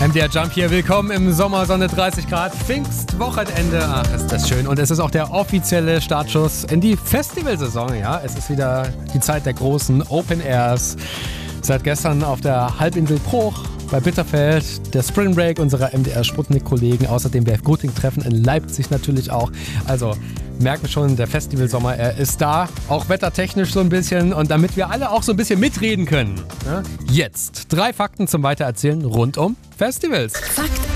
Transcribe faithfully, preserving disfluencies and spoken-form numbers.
M D R Jump hier, willkommen im Sommer, Sonne dreißig Grad, Pfingstwochenende, ach ist das schön. Und es ist auch der offizielle Startschuss in die Festivalsaison, ja. Es ist wieder die Zeit der großen Open Airs. Seit gestern auf der Halbinsel Bruch, bei Bitterfeld, der Spring Break unserer M D R Sputnik-Kollegen, außerdem B F Goting-Treffen in Leipzig natürlich auch. Also merken schon, der Festivalsommer, er ist da, auch wettertechnisch so ein bisschen. Und damit wir alle auch so ein bisschen mitreden können, ne? Jetzt drei Fakten zum Weitererzählen rund um Festivals. Fakt